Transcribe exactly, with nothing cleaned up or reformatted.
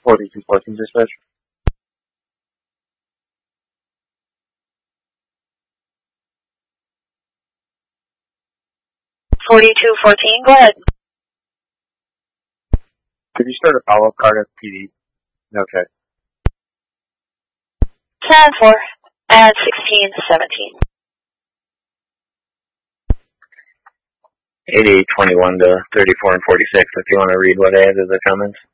forty-two fourteen dispatch. forty-two fourteen, go ahead. Could you start a follow-up card at P D? Okay. ten four at sixteen seventeen. eighty-eight twenty-one to thirty-four and forty-six, if you want to read what I added the comments.